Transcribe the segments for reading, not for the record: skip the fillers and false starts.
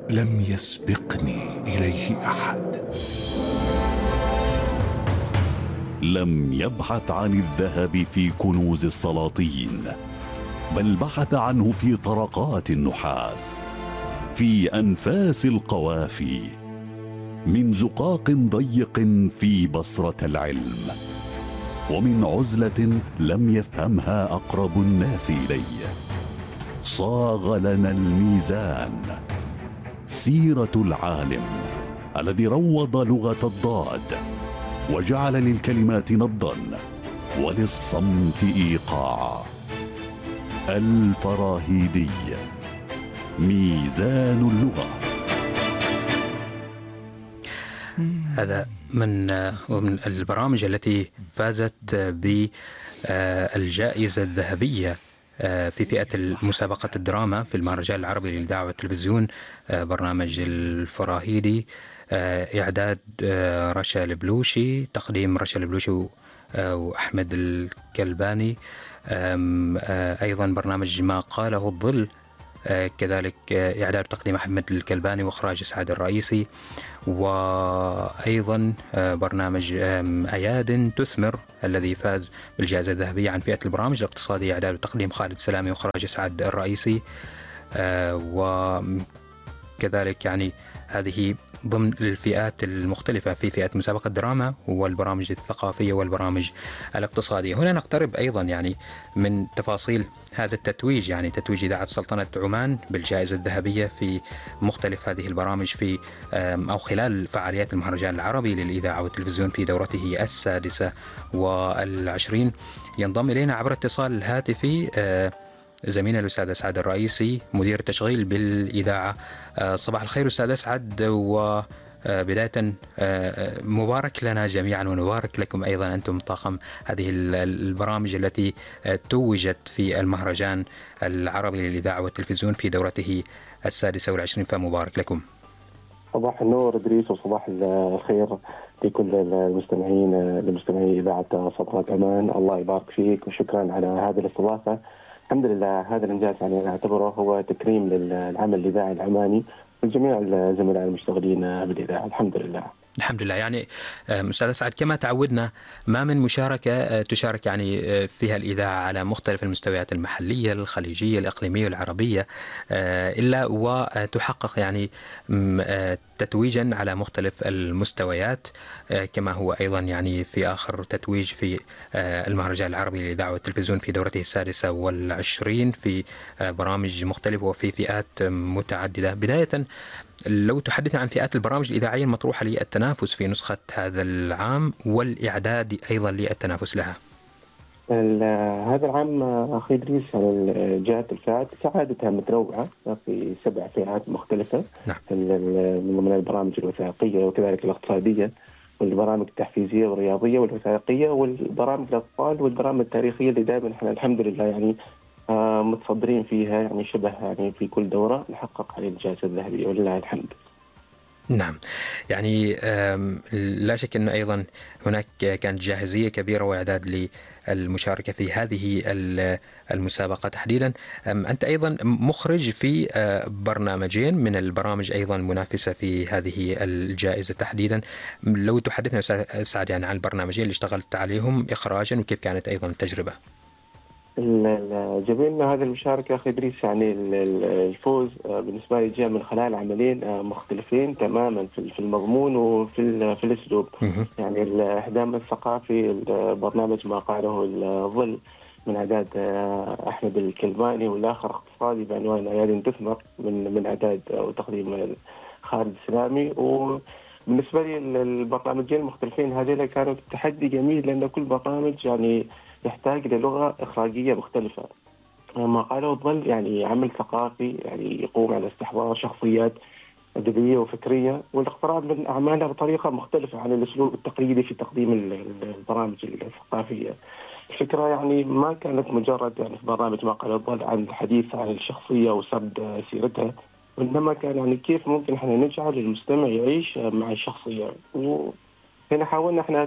لم يسبقني إليه أحد. لم يبحث عن الذهب في كنوز السلاطين، بل بحث عنه في طرقات النحاس، في أنفاس القوافي، من زقاق ضيق في بصرة العلم، ومن عزلة لم يفهمها أقرب الناس إليه. صاغ لنا الميزان، سيرة العالم الذي روض لغة الضاد، وجعل للكلمات نبضا وللصمت إيقاعا. الفراهيدي، ميزان اللغة. هذا من البرامج التي فازت بالجائزة الذهبية في فئة مسابقة الدراما في المهرجان العربي للإذاعة والتلفزيون، برنامج الفراهيدي، إعداد رشا البلوشي، تقديم رشا البلوشي وأحمد الكلباني. أيضا برنامج ما قاله الظل، كذلك إعداد تقديم أحمد الكلباني وإخراج سعد الرئيسي. وأيضا برنامج أياد تثمر الذي فاز بالجائزة الذهبية عن فئة البرامج الاقتصادية، إعداد وتقديم خالد سلامي وإخراج سعد الرئيسي. وكذلك يعني هذه ضمن الفئات المختلفة في فئة مسابقة الدراما والبرامج الثقافية والبرامج الاقتصادية. هنا نقترب أيضا يعني من تفاصيل هذا التتويج، يعني تتويج إذاعة سلطنة عمان بالجائزة الذهبية في مختلف هذه البرامج في أو خلال فعاليات المهرجان العربي للإذاعة والتلفزيون في دورته 26. ينضم إلينا عبر اتصال هاتفي زميلنا الأستاذ سعد الرئيسي مدير التشغيل بالإذاعة. صباح الخير أستاذ سعد، وبداية مبارك لنا جميعا ونبارك لكم أيضا أنتم طاقم هذه البرامج التي توجت في المهرجان العربي للإذاعة والتلفزيون في دورته 26، فمبارك لكم. صباح النور إدريس، وصباح الخير لكل لمستمعي إذاعة سلطنة عمان. الله يبارك فيك وشكرا على هذه الاستضافة. الحمد لله، هذا الإنجاز يعني أنا أعتبره هو تكريم للعمل الإذاعي العماني وجميع الزملاء المشتغلين بالإذاعة. الحمد لله. الحمد لله. يعني أستاذ سعد، كما تعودنا ما من مشاركة تشارك يعني فيها الإذاعة على مختلف المستويات المحلية الخليجية الإقليمية العربية إلا وتحقق يعني تتويجا على مختلف المستويات، كما هو أيضا يعني في آخر تتويج في المهرجان العربي للإذاعة والتلفزيون في دورته 26 في برامج مختلفة وفي فئات متعددة. بداية لو تحدثنا عن فئات البرامج الإذاعية المطروحة للتنافس في نسخة هذا العام والإعداد أيضا للتنافس لها. هذا العام أخي إدريس يعني جاءت الفئات كعادتها متنوعة في 7 فئات مختلفة. نعم. من البرامج الوثائقية وكذلك الاقتصادية والبرامج التحفيزية والرياضية والوثائقية والبرامج الأطفال والبرامج التاريخية اللي دائما احنا الحمد لله يعني متصدرين فيها، يعني شبه يعني في كل دورة نحقق عليه الجائزة الذهبية ولله الحمد. نعم، يعني لا شك أنه أيضا هناك كانت جاهزية كبيرة وإعداد للمشاركة في هذه المسابقة تحديدا. أنت أيضا مخرج في برنامجين من البرامج أيضا المنافسة في هذه الجائزة تحديدا. لو تحدثنا سعد يعني عن البرنامجين اللي اشتغلت عليهم إخراجا وكيف كانت أيضا التجربة. جميلنا هذه المشاركة أخي إدريس، يعني الفوز بالنسبة لي جاء من خلال عملين مختلفين تماما في المضمون وفي الأسلوب. يعني الإحدام الثقافي، البرنامج ما قاله الظل من إعداد أحمد الكلباني، والآخر اقتصادي بعنوان أياد تثمر من إعداد وتقديم خالد سلامي. وبالنسبة لي البرنامجين المختلفين هذول كانوا تحدي جميل، لأن كل برنامج يعني يحتاج للغة إخراجية مختلفة. ما قاله الظل يعني عمل ثقافي يعني يقوم على استحضار شخصيات أدبية وفكرية والاقتراب من أعمالها بطريقة مختلفة عن الأسلوب التقليدي في تقديم البرامج الثقافية. الفكرة يعني ما كانت مجرد يعني في برنامج ما قاله الظل عن الحديث عن الشخصية وسرد سيرتها، وإنما كان يعني كيف ممكن احنا نجعل المستمع يعيش مع الشخصية. وهنا حاولنا احنا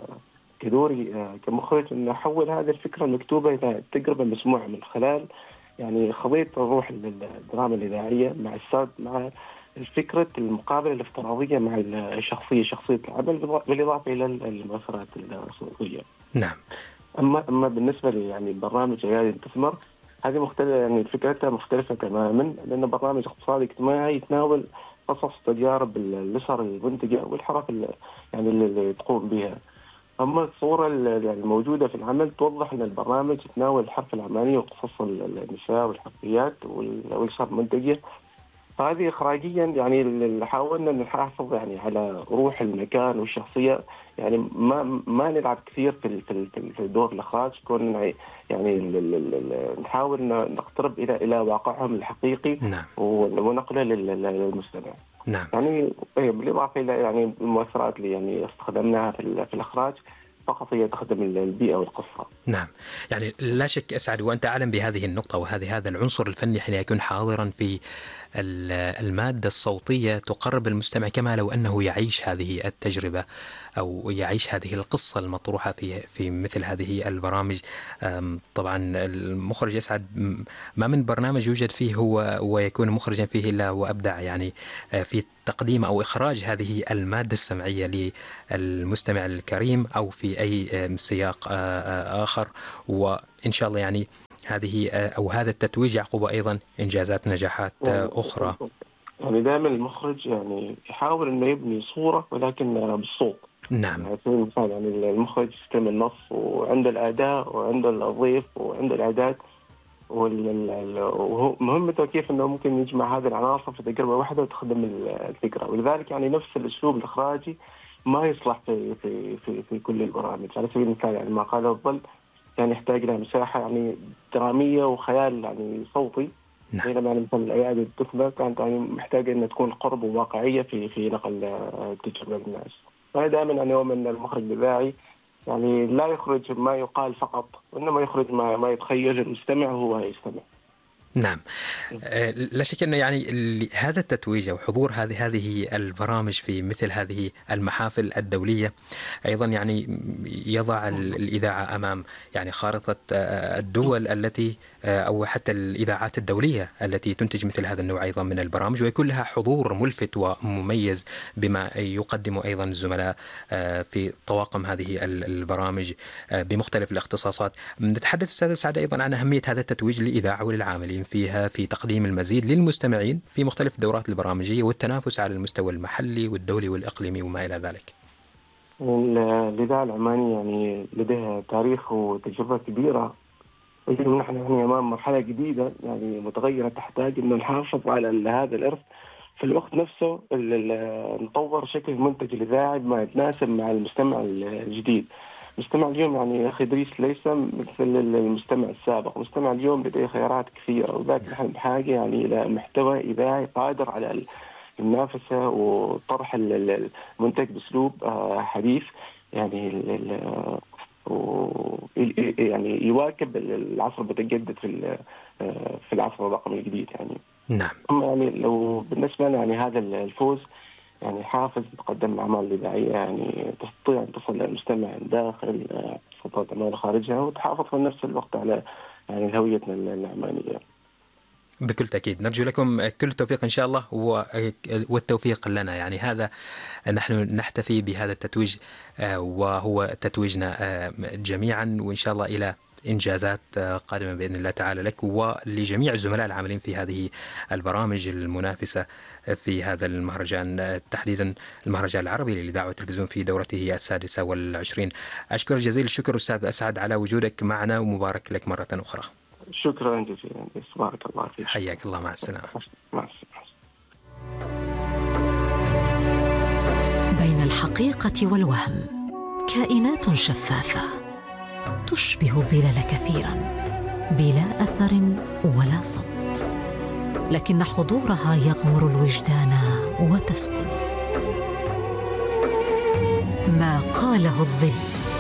كدوري كمخرج أن نحول هذه الفكرة المكتوبة إلى تجربة مسموعة من خلال يعني خليط الروح الدراما الإذاعية مع السرد، مع فكرة المقابلة الافتراضية مع شخصية العمل، بالإضافة إلى المؤثرات الصوتية. نعم. أما بالنسبة لي يعني برنامج عيادي تثمر، هذه مختلفة، يعني فكرتها مختلفة تماما، لأنه برنامج اقتصادي اجتماعي يتناول قصص تجارب الأسر المنتجة والحرف يعني اللي تقوم بها. أما الصورة الموجودة في العمل توضح أن البرنامج يتناول الحرف العماني وقصص النساء والحرفيات والأسر المنتجة. فهذه إخراجيا يعني حاولنا نحافظ يعني على روح المكان والشخصية، يعني ما نلعب كثير في دور الإخراج، كون يعني نحاول نقترب إلى واقعهم الحقيقي. نعم. ونقله للمستمع. نعم. يعني بالإضافة إلى يعني المؤثرات اللي يعني استخدمناها في الإخراج فقط هي تخدم البيئة والقصة. نعم، يعني لا شك أسعد وأنت أعلم بهذه النقطة، هذا العنصر الفني حين يكون حاضرا في المادة الصوتية تقرب المستمع كما لو أنه يعيش هذه التجربة أو يعيش هذه القصة المطروحة في مثل هذه البرامج. طبعا المخرج أسعد ما من برنامج يوجد فيه هو ويكون مخرجا فيه إلا وأبدع يعني في تقديم أو إخراج هذه المادة السمعية للمستمع الكريم أو في أي سياق آخر. وإن شاء الله يعني هذه أو هذا التتويج يعقب أيضا إنجازات نجاحات أخرى. يعني دائما المخرج يعني يحاول إنه يبني صورة ولكن بالصوت. نعم. يعني المخرج يستلم النص وعنده الأداء وعنده الضيف وعنده الإعداد، ومهمته كيف إنه ممكن يجمع هذه العناصر في تجربة واحدة وتخدم الفكرة. ولذلك يعني نفس الأسلوب الإخراجي ما يصلح في كل البرامج. على سبيل المثال يعني ما قاله الظل يعني يحتاج إلى مساحة يعني درامية وخيال يعني صوتي. نعم. بينما يعني مثل عيادة تثمر كانت يعني محتاجة إن تكون قرب وواقعية في نقل التجربة للناس. فأنا دائما يعني أؤمن أن المخرج الإذاعي يعني لا يخرج ما يقال فقط، وإنما يخرج ما يتخيل المستمع وهو يستمع. نعم. لا شك أنه يعني هذا التتويج أو حضور هذه البرامج في مثل هذه المحافل الدولية أيضا يعني يضع الإذاعة أمام يعني خارطة الدول التي أو حتى الإذاعات الدولية التي تنتج مثل هذا النوع أيضا من البرامج، ويكون لها حضور ملفت ومميز بما يقدم أيضا الزملاء في طواقم هذه البرامج بمختلف الاختصاصات. نتحدث أستاذ سعد أيضا عن أهمية هذا التتويج للإذاعة وللعاملين فيها في تقديم المزيد للمستمعين في مختلف الدورات البرامجية والتنافس على المستوى المحلي والدولي والإقليمي وما إلى ذلك. الإذاعة العمانية يعني لديها تاريخ وتجربة كبيرة، ونحن يعني أمام مرحلة جديدة يعني متغيرة تحتاج أن نحافظ على هذا الإرث في الوقت نفسه، نطور شكل المنتج الإذاعي بما يتناسب مع المستمع الجديد. مستمع اليوم يعني أخي إدريس ليس مثل المستمع السابق. مستمع اليوم لديه خيارات كثيرة، وذلك نحن بحاجة يعني إلى محتوى إذاعي قادر على المنافسة وطرح المنتج بأسلوب حديث يعني يعني يواكب العصر المتجدد في العصر الرقمي الجديد يعني. نعم. أما يعني لو بالنسبة لنا يعني هذا الفوز يعني حافز تقدم الأعمال الإذاعية يعني تستطيع أن تصل للمستمع داخل سلطات الأعمال خارجها، وتحافظ في نفس الوقت على يعني هويتنا العمانية. بكل تأكيد نرجو لكم كل التوفيق إن شاء الله والتوفيق لنا. يعني هذا نحن نحتفي بهذا التتويج وهو تتويجنا جميعا، وإن شاء الله إلى إنجازات قادمة بإذن الله تعالى لك ولجميع الزملاء العاملين في هذه البرامج المنافسة في هذا المهرجان، تحديدا المهرجان العربي للإذاعة والتلفزيون في دورته 26. أشكر جزيل الشكر أستاذ أسعد على وجودك معنا، ومبارك لك مرة أخرى. شكرا جزيلا، بارك الله فيك. حياك الله، مع السلامة. مع السلامة. بين الحقيقة والوهم كائنات شفافة تشبه الظلال كثيرا بلا أثر ولا صوت، لكن حضورها يغمر الوجدان وتسكن. ما قاله الظل،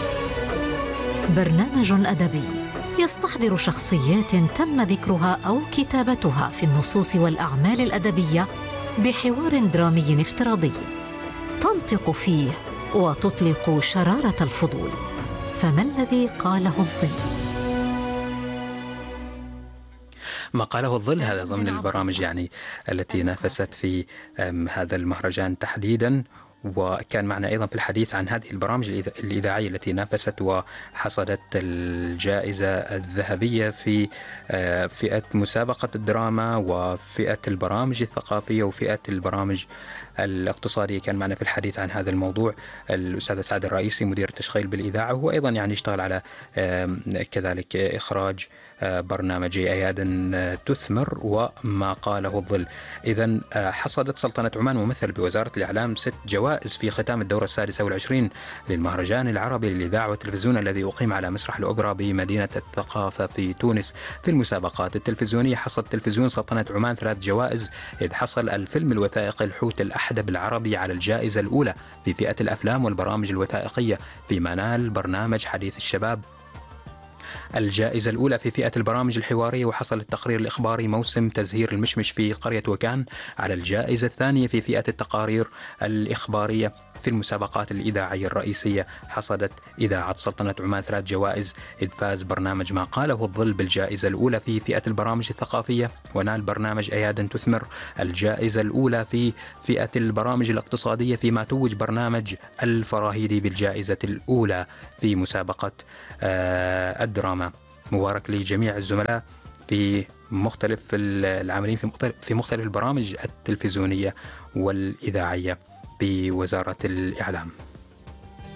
برنامج أدبي يستحضر شخصيات تم ذكرها أو كتابتها في النصوص والأعمال الأدبية بحوار درامي افتراضي تنطق فيه وتطلق شرارة الفضول. فما الذي قاله الظل؟ ما قاله الظل هذا ضمن البرامج يعني التي نافست في هذا المهرجان تحديدا، وكان معنا أيضا في الحديث عن هذه البرامج الإذاعية التي نافست وحصدت الجائزة الذهبية في فئة مسابقة الدراما وفئة البرامج الثقافية وفئة البرامج الاقتصادية. كان معنا في الحديث عن هذا الموضوع الأستاذ سعد الرئيسي مدير التشغيل بالإذاعة، وهو أيضا يعني يشتغل على كذلك إخراج برنامج أياد تثمر وما قاله الظل. إذن حصدت سلطنة عمان ممثل بوزارة الإعلام 6 جوائز في ختام الدورة 26 للمهرجان العربي للإذاعة والتلفزيون الذي أقيم على مسرح الأوبرا بمدينة الثقافة في تونس. في المسابقات التلفزيونية حصد تلفزيون سلطنة عمان 3 جوائز، إذ حصل الفيلم الوثائقي الحوت الأحدب العربي على الجائزة الأولى في فئة الأفلام والبرامج الوثائقية، فيما نال برنامج حديث الشباب الجائزة الأولى في فئة البرامج الحوارية، وحصل التقرير الإخباري موسم تزهير المشمش في قرية وكان على الجائزة الثانية في فئة التقارير الإخبارية. في المسابقات الإذاعية الرئيسية حصدت إذاعة سلطنة عمان 3 جوائز، إذ فاز برنامج ما قاله الظل بالجائزة الأولى في فئة البرامج الثقافية، ونال برنامج أياد تثمر الجائزة الأولى في فئة البرامج الاقتصادية، فيما توج برنامج الفراهيدي بالجائزة الأولى في مسابقة الدراما. مبارك لجميع الزملاء في مختلف العاملين في مختلف البرامج التلفزيونية والإذاعية بوزارة الإعلام.